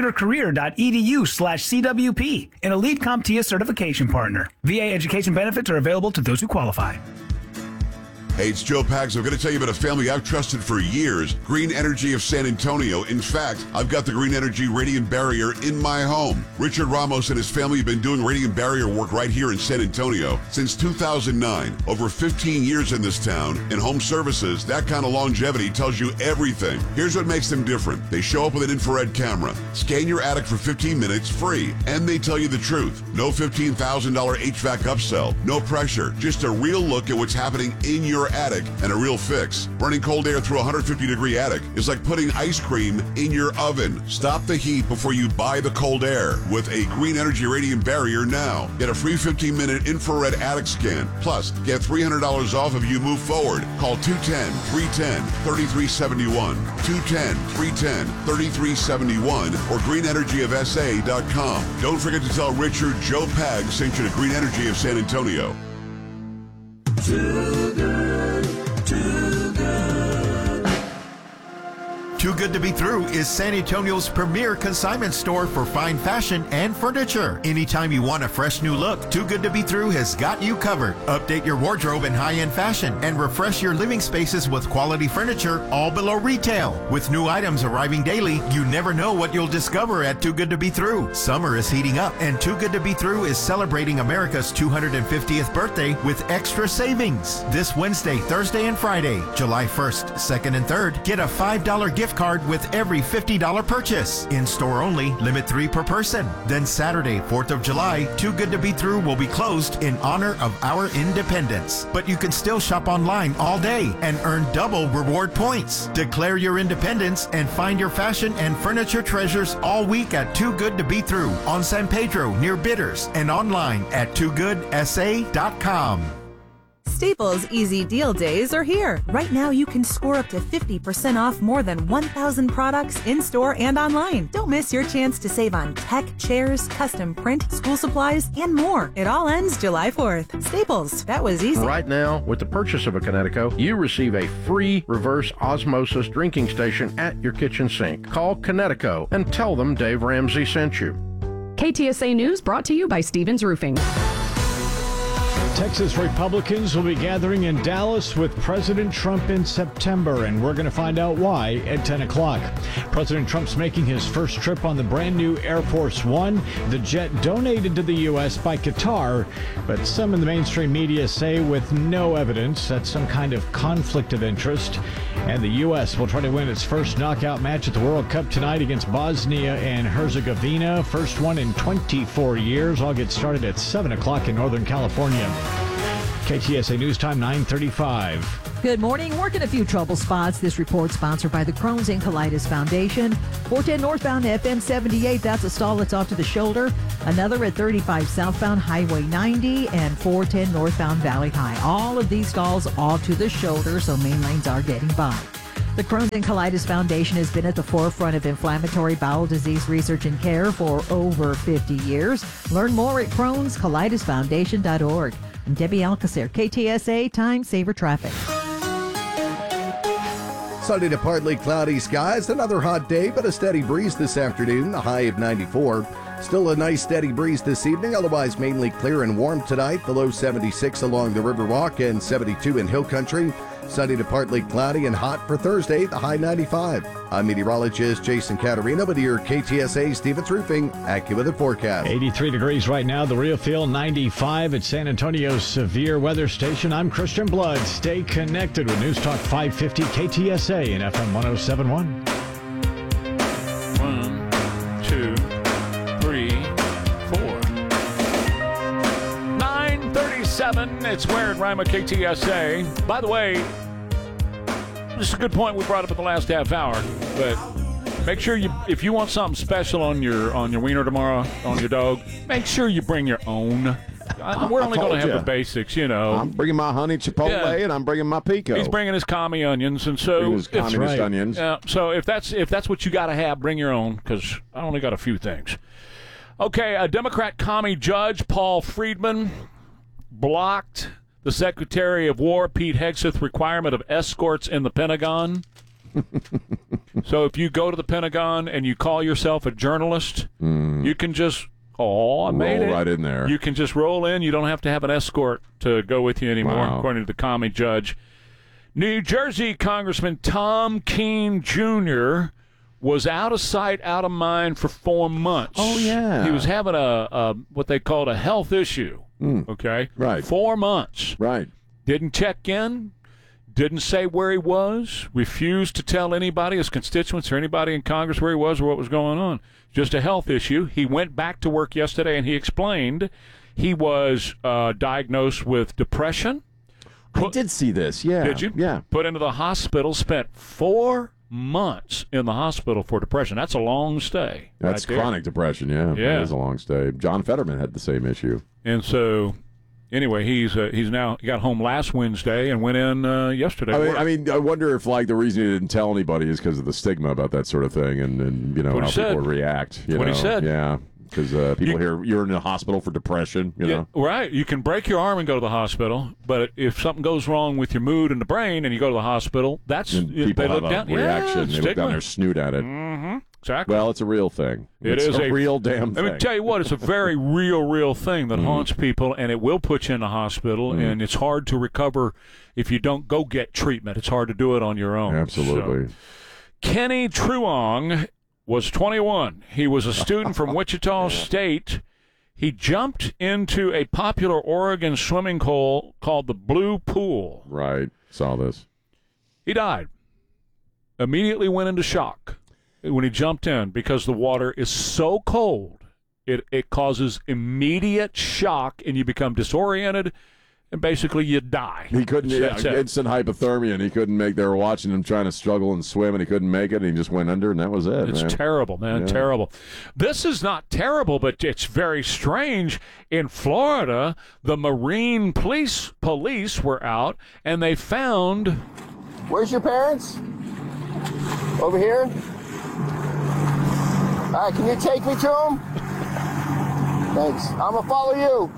mycomputercareer.edu/CWP, an elite CompTIA certification partner. VA education benefits are available to those who qualify. Hey, it's Joe Pags. I'm going to tell you about a family I've trusted for years, Green Energy of San Antonio. In fact, I've got the Green Energy Radiant Barrier in my home. Richard Ramos and his family have been doing radiant barrier work right here in San Antonio since 2009. Over 15 years in this town. In home services, that kind of longevity tells you everything. Here's what makes them different. They show up with an infrared camera, scan your attic for 15 minutes free, and they tell you the truth. No $15,000 HVAC upsell, no pressure, just a real look at what's happening in your attic and a real fix. Running cold air through a 150-degree attic is like putting ice cream in your oven. Stop the heat before you buy the cold air with a Green Energy Radiant Barrier now. Get a free 15-minute infrared attic scan. Plus, get $300 off if you move forward. Call 210-310-3371, 210-310-3371, or greenenergyofsa.com. Don't forget to tell Richard Joe Pag sent you to Green Energy of San Antonio. Too good, too good. Too Good to Be Through is San Antonio's premier consignment store for fine fashion and furniture. Anytime you want a fresh new look, Too Good to Be Through has got you covered. Update your wardrobe in high-end fashion and refresh your living spaces with quality furniture, all below retail. With new items arriving daily, you never know what you'll discover at Too Good to Be Through. Summer is heating up, and Too Good to Be Through is celebrating America's 250th birthday with extra savings. This Wednesday, Thursday, and Friday, July 1st, 2nd, and 3rd, get a $5 gift card with every $50 purchase. In store only, limit 3 per person. Then Saturday, 4th of July, Too Good to Be Through will be closed in honor of our independence. But you can still shop online all day and earn double reward points. Declare your independence and find your fashion and furniture treasures all week at Too Good to Be Through on San Pedro near Bitters and online at toogoodsA.com. Staples Easy Deal Days are here. Right now, you can score up to 50% off more than 1,000 products in-store and online. Don't miss your chance to save on tech, chairs, custom print, school supplies, and more. It all ends July 4th. Staples, that was easy. Right now, with the purchase of a Connecticut, you receive a free reverse osmosis drinking station at your kitchen sink. Call Connecticut and tell them Dave Ramsey sent you. KTSA News brought to you by Stevens Roofing. Texas Republicans will be gathering in Dallas with President Trump in September, and we're going to find out why at 10 o'clock. President Trump's making his first trip on the brand new Air Force One, the jet donated to the U.S. by Qatar, but some in the mainstream media say with no evidence that's some kind of conflict of interest. And the U.S. will try to win its first knockout match at the World Cup tonight against Bosnia and Herzegovina. First one in 24 years. All get started at 7 o'clock in Northern California. KTSA News Time 9:35. Good morning. Working a few trouble spots. This report sponsored by the Crohn's and Colitis Foundation. 410 northbound FM 78. That's a stall that's off to the shoulder. Another at 35 southbound Highway 90 and 410 northbound Valley High. All of these stalls off to the shoulder, so main lanes are getting by. The Crohn's and Colitis Foundation has been at the forefront of inflammatory bowel disease research and care for over 50 years. Learn more at Crohn'sColitisFoundation.org. I'm Debbie Alcacer, KTSA Time Saver Traffic. Sunny to partly cloudy skies. Another hot day, but a steady breeze this afternoon, a high of 94. Still a nice steady breeze this evening, otherwise mainly clear and warm tonight. The low 76 along the Riverwalk and 72 in Hill Country. Sunny to partly cloudy and hot for Thursday, the high 95. I'm meteorologist Jason Caterino with your KTSA Stevens Roofing AccuWeather forecast. 83 degrees right now, the real feel 95 at San Antonio's severe weather station. I'm Christian Blood. Stay connected with News Talk 550 KTSA and FM 1071. 1, 2, 3, 4. 9:37. It's Where and Rima KTSA. By the way, this is a good point we brought up in the last half hour, but make sure if you want something special on your wiener tomorrow, on your dog, make sure you bring your own. We're only going to have the basics, you know. I'm bringing my honey chipotle and I'm bringing my pico. He's bringing his commie onions, and so his communist onions. So if that's what you got to have, bring your own, because I only got a few things. Okay, a Democrat commie judge, Paul Friedman, blocked the Secretary of War, Pete Hegseth's requirement of escorts in the Pentagon. So if you go to the Pentagon and you call yourself a journalist, you can just, I made it. Roll right in there. You can just roll in. You don't have to have an escort to go with you anymore, according to the commie judge. New Jersey Congressman Tom Keene Jr. was out of sight, out of mind for 4 months. Oh, yeah. He was having a what they called a health issue. Okay? Right. 4 months. Right. Didn't check in. Didn't say where he was. Refused to tell anybody, his constituents or anybody in Congress where he was or what was going on. Just a health issue. He went back to work yesterday, and he explained he was diagnosed with depression. I did see this, yeah. Did you? Yeah. Put into the hospital, spent 4 months in the hospital for depression. That's a long stay. That's chronic depression, yeah. That is a long stay. John Fetterman had the same issue. And so, anyway, he got home last Wednesday and went in yesterday. I mean, I wonder if the reason he didn't tell anybody is because of the stigma about that sort of thing, and how people react. What he said. Yeah. Because people hear you're in the hospital for depression, you know. Right. You can break your arm and go to the hospital, but if something goes wrong with your mood and the brain and you go to the hospital, people have a reaction. They look down their snoot at it. Mm-hmm. Exactly. Well, it's a real thing. It's a real damn thing. Let me tell you what, it's a very real thing that haunts people, and it will put you in the hospital, and it's hard to recover if you don't go get treatment. It's hard to do it on your own. Absolutely. So. Kenny Truong was 21. He was a student from Wichita State. He jumped into a popular Oregon swimming hole called the Blue Pool. Right. Saw this. He died. Immediately went into shock when he jumped in because the water is so cold. It causes immediate shock, and you become disoriented, and basically you die. He couldn't, instant hypothermia, and he couldn't make, they were watching him trying to struggle and swim, and he couldn't make it, and he just went under, and that was it. It's terrible, man, terrible. This is not terrible, but it's very strange. In Florida, the Marine police were out, and they found... Where's your parents? Over here? All right, can you take me to them? Thanks. I'm going to follow you.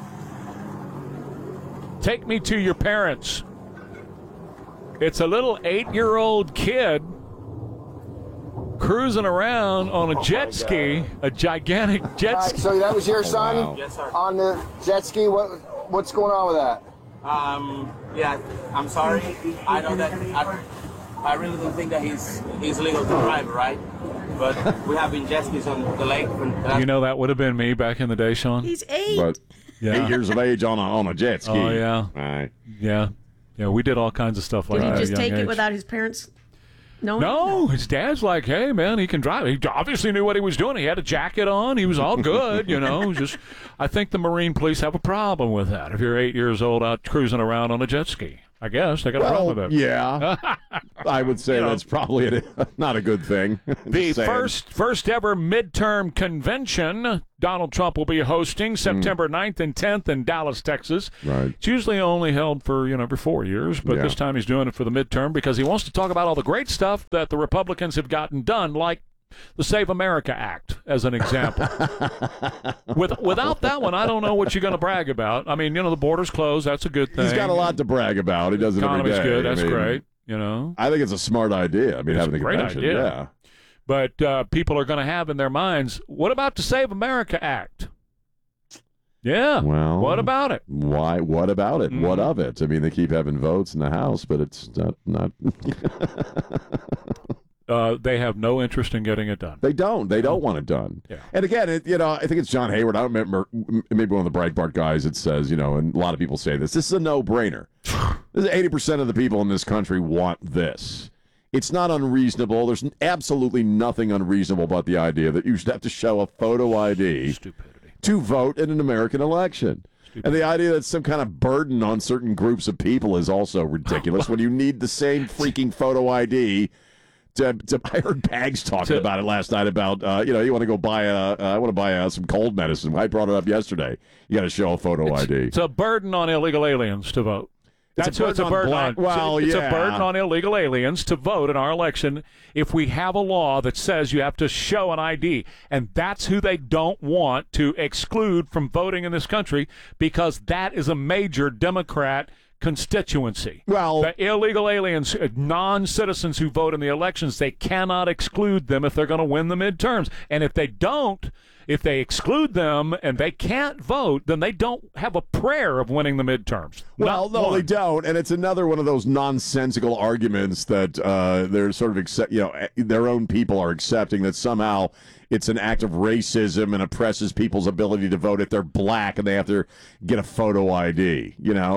Take me to your parents. It's a little 8-year-old kid cruising around on a jet ski, a gigantic jet ski. So that was your son? Wow. Yes, sir. On the jet ski? What's going on with that? Yeah, I'm sorry. I know that I really don't think that he's legal to drive, right? But we have been jet skis on the lake. You know, that would have been me back in the day, Sean. He's 8. But 8 years of age on a jet ski. Oh, yeah. Right. Yeah. Yeah, we did all kinds of stuff like that. Did he just at a young take age. it without his parents No, his dad's like, hey, man, he can drive. He obviously knew what he was doing. He had a jacket on. He was all good, Just, I think the Marine police have a problem with that. If you're 8 years old out cruising around on a jet ski, I guess they got a problem with it. Yeah, I would say that's probably not a good thing. The first ever midterm convention Donald Trump will be hosting September 9th and 10th in Dallas, Texas. Right. It's usually only held for, every 4 years, but this time he's doing it for the midterm because he wants to talk about all the great stuff that the Republicans have gotten done, like the Save America Act, as an example. Without that one, I don't know what you're going to brag about. I mean, the border's closed. That's a good thing. He's got a lot to brag about. He does it every day. Economy's good. That's great. I think it's a smart idea. I mean, having the convention. Great idea. Yeah. But people are going to have in their minds, what about the Save America Act? Yeah. Well, what about it? Why? What about it? What of it? I mean, they keep having votes in the House, but it's not. They have no interest in getting it done. They don't. They don't want it done. Yeah. And again, I think it's John Hayward. I don't remember, maybe one of the Breitbart guys that says, and a lot of people say this is a no-brainer. 80% of the people in this country want this. It's not unreasonable. There's absolutely nothing unreasonable about the idea that you should have to show a photo ID to vote in an American election. And the idea that some kind of burden on certain groups of people is also ridiculous when you need the same freaking photo ID. I heard Bags talking about it last night about, you want to go buy I want to buy some cold medicine. I brought it up yesterday. You got to show a photo ID. It's a burden on illegal aliens to vote. That's what it's a burden on. Well, it's a burden on illegal aliens to vote in our election if we have a law that says you have to show an ID. And that's who they don't want to exclude from voting in this country because that is a major Democrat constituency. Well, the illegal aliens, non-citizens who vote in the elections, they cannot exclude them if they're going to win the midterms. And if they exclude them and they can't vote, then they don't have a prayer of winning the midterms. Well, no, they don't. And it's another one of those nonsensical arguments that they're sort of, their own people are accepting that somehow it's an act of racism and oppresses people's ability to vote if they're black and they have to get a photo ID,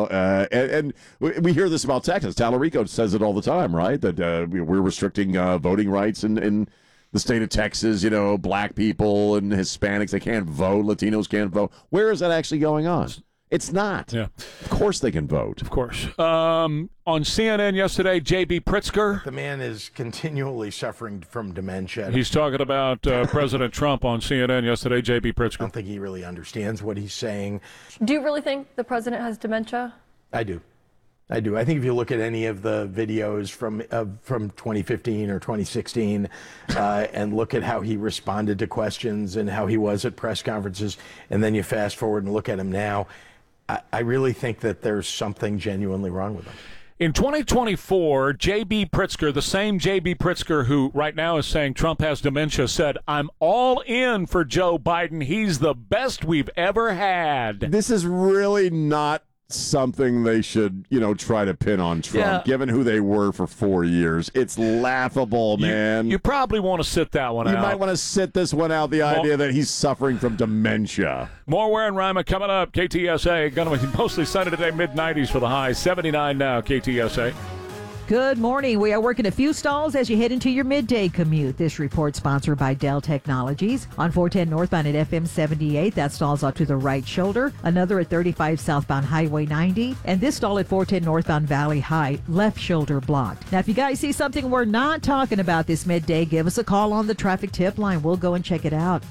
and we hear this about Texas. Tallarico says it all the time, right? That we're restricting voting rights in the state of Texas, black people and Hispanics, they can't vote, Latinos can't vote. Where is that actually going on? It's not. Yeah. Of course they can vote. Of course. On CNN yesterday, J.B. Pritzker. The man is continually suffering from dementia. He's talking about President Trump on CNN yesterday, J.B. Pritzker. I don't think he really understands what he's saying. Do you really think the president has dementia? I do. I think if you look at any of the videos from 2015 or 2016 and look at how he responded to questions and how he was at press conferences, and then you fast forward and look at him now, I really think that there's something genuinely wrong with him. In 2024, J.B. Pritzker, the same J.B. Pritzker who right now is saying Trump has dementia, said, "I'm all in for Joe Biden. He's the best we've ever had." This is really not something they should, try to pin on Trump, given who they were for 4 years. It's laughable, man. You probably want to sit that one out. You might want to sit this one out, the idea that he's suffering from dementia. More Ware and Rima coming up. KTSA, going to be mostly sunny today, mid-90s for the high. 79 now, KTSA. Good morning. We are working a few stalls as you head into your midday commute. This report sponsored by Dell Technologies. On 410 northbound at FM 78, that stall's out to the right shoulder. Another at 35 southbound Highway 90. And this stall at 410 northbound Valley High, left shoulder blocked. Now, if you guys see something we're not talking about this midday, give us a call on the traffic tip line. We'll go and check it out.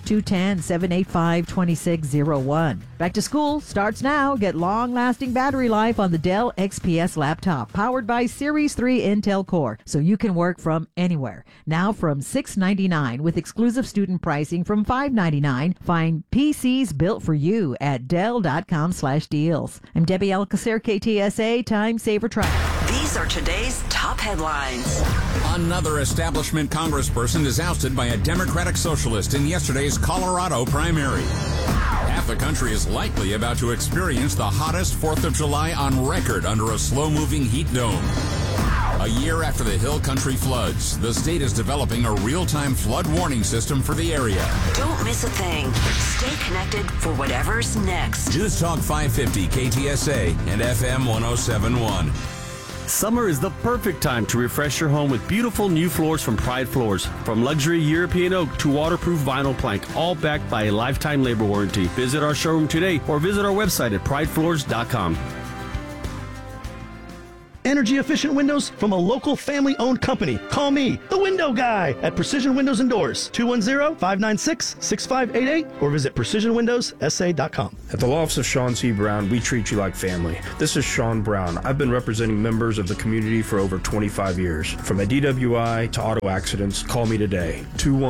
210-785-2601. Back to school starts now. Get long-lasting battery life on the Dell XPS laptop, powered by Series 3 Intel Core, so you can work from anywhere. Now from $699 with exclusive student pricing from $599. Find PCs built for you at Dell.com/deals. I'm Debbie Alcacer, KTSA, Time Saver Traffic. These are today's top headlines. Another establishment congressperson is ousted by a Democratic socialist in yesterday's Colorado primary. Half the country is likely about to experience the hottest 4th of July on record under a slow-moving heat dome. A year after the Hill Country floods, the state is developing a real-time flood warning system for the area. Don't miss a thing. Stay connected for whatever's next. News Talk 550 KTSA and FM 1071. Summer is the perfect time to refresh your home with beautiful new floors from Pride Floors. From luxury European oak to waterproof vinyl plank, all backed by a lifetime labor warranty. Visit our showroom today or visit our website at pridefloors.com. Energy-efficient windows from a local family-owned company. Call me, the Window Guy, at Precision Windows and Doors, 210-596-6588, or visit PrecisionWindowsSA.com. At the Law Office of Sean C. Brown, we treat you like family. This is Sean Brown. I've been representing members of the community for over 25 years. From a DWI to auto accidents, call me today,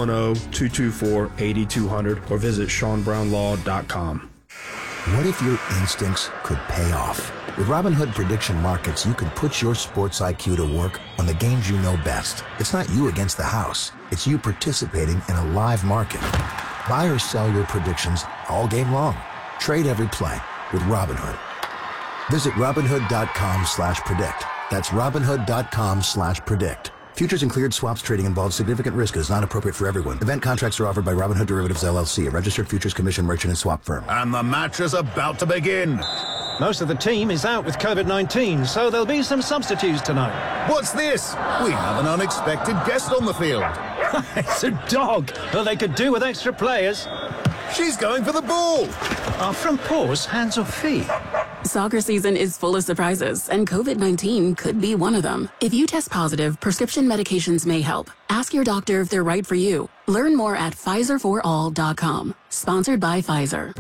210-224-8200, or visit SeanBrownLaw.com. What if your instincts could pay off? With Robinhood Prediction Markets, you can put your sports IQ to work on the games you know best. It's not you against the house. It's you participating in a live market. Buy or sell your predictions all game long. Trade every play with Robinhood. Visit Robinhood.com/predict. That's Robinhood.com/predict. Futures and cleared swaps trading involves significant risk and is not appropriate for everyone. Event contracts are offered by Robinhood Derivatives LLC, a registered futures commission merchant and swap firm. And the match is about to begin. Most of the team is out with COVID-19, so there'll be some substitutes tonight. What's this? We have an unexpected guest on the field. It's a dog. Well, they could do with extra players. She's going for the ball. From paws, hands or feet? Soccer season is full of surprises, and COVID-19 could be one of them. If you test positive, prescription medications may help. Ask your doctor if they're right for you. Learn more at PfizerForAll.com. Sponsored by Pfizer.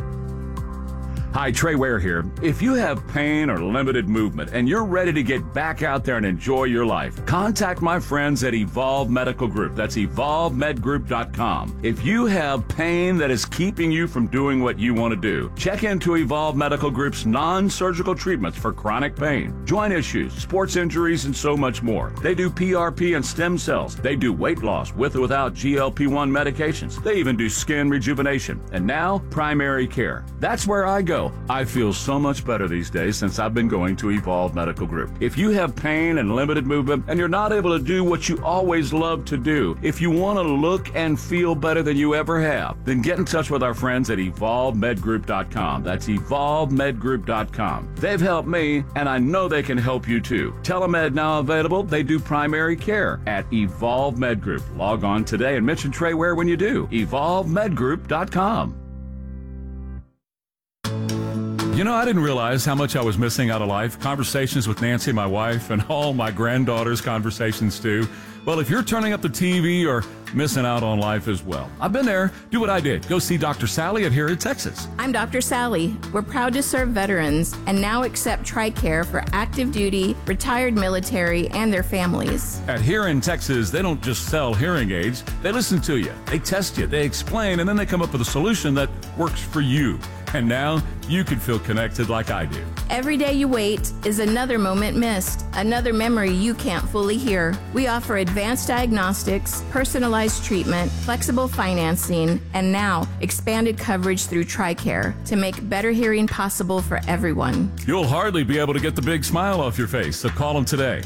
Hi, Trey Ware here. If you have pain or limited movement and you're ready to get back out there and enjoy your life, contact my friends at Evolve Medical Group. That's EvolveMedGroup.com. If you have pain that is keeping you from doing what you want to do, check into Evolve Medical Group's non-surgical treatments for chronic pain, joint issues, sports injuries, and so much more. They do PRP and stem cells. They do weight loss with or without GLP-1 medications. They even do skin rejuvenation. And now, primary care. That's where I go. I feel so much better these days since I've been going to Evolve Medical Group. If you have pain and limited movement and you're not able to do what you always love to do, if you want to look and feel better than you ever have, then get in touch with our friends at EvolveMedGroup.com. That's EvolveMedGroup.com. They've helped me, and I know they can help you too. Telemed now available. They do primary care at Evolve Med Group. Log on today and mention Trey Ware when you do. EvolveMedGroup.com. You know, I didn't realize how much I was missing out of life. Conversations with Nancy, my wife, and all my granddaughters' conversations too. Well, if you're turning up the TV or missing out on life as well, I've been there. Do what I did. Go see Dr. Sally at Here in Texas. I'm Dr. Sally. We're proud to serve veterans and now accept TRICARE for active duty, retired military, and their families. At Here in Texas, they don't just sell hearing aids. They listen to you. They test you. They explain, and then they come up with a solution that works for you. And now you can feel connected like I do. Every day you wait is another moment missed, another memory you can't fully hear. We offer advanced diagnostics, personalized treatment, flexible financing, and now expanded coverage through TRICARE to make better hearing possible for everyone. You'll hardly be able to get the big smile off your face, so call them today.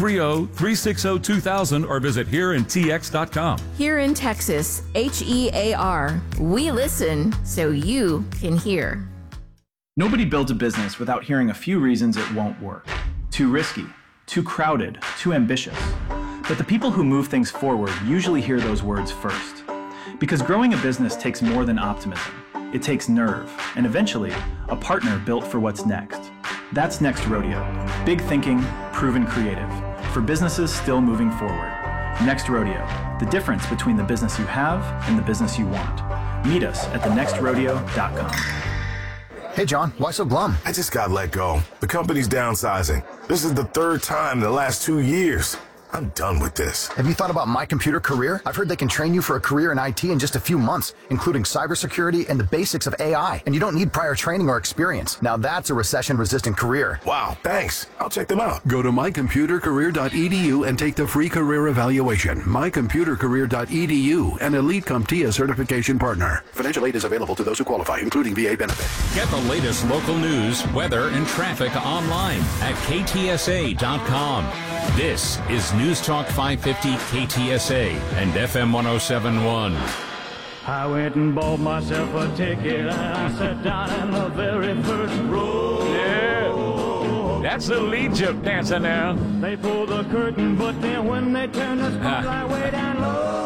830-360-2000 or visit HereInTX.com. Here in Texas, HEAR. We listen so you can hear. Nobody builds a business without hearing a few reasons it won't work. Too risky, too crowded, too ambitious. But the people who move things forward usually hear those words first. Because growing a business takes more than optimism. It takes nerve, and eventually, a partner built for what's next. That's Next Rodeo. Big thinking, proven creative. For businesses still moving forward. Next Rodeo. The difference between the business you have and the business you want. Meet us at thenextrodeo.com. Hey, John, why so glum? I just got let go. The company's downsizing. This is the third time in the last 2 years. I'm done with this. Have you thought about My Computer Career? I've heard they can train you for a career in IT in just a few months, including cybersecurity and the basics of AI. And you don't need prior training or experience. Now that's a recession-resistant career. Wow, thanks. I'll check them out. Go to mycomputercareer.edu and take the free career evaluation. mycomputercareer.edu, an Elite CompTIA certification partner. Financial aid is available to those who qualify, including VA benefit. Get the latest local news, weather, and traffic online at ktsa.com. This is News Talk 550 KTSA and FM 107.1. I went and bought myself a ticket and I sat down in the very first row. Yeah. That's little Egypt dancing now. They pull the curtain, but then when they turn the spotlight way down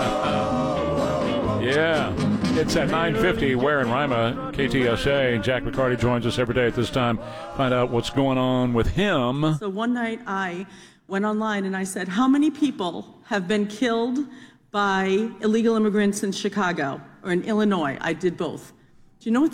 low. Yeah. It's at 9:50. Ware and Rima, KTSA. Jack McCarty joins us every day at this time. Find out what's going on with him. So one night I went online and I said, how many people have been killed by illegal immigrants in Chicago or in Illinois? I did both. Do you know what